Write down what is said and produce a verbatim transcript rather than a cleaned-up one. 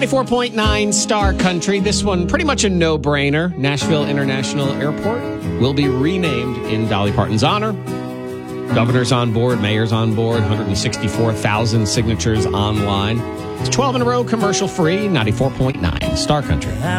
ninety-four point nine Star Country. This one, pretty much a no-brainer. Nashville International Airport will be renamed in Dolly Parton's honor. Governors on board, mayors on board, one hundred sixty-four thousand signatures online. It's twelve in a row, commercial-free, ninety-four point nine Star Country.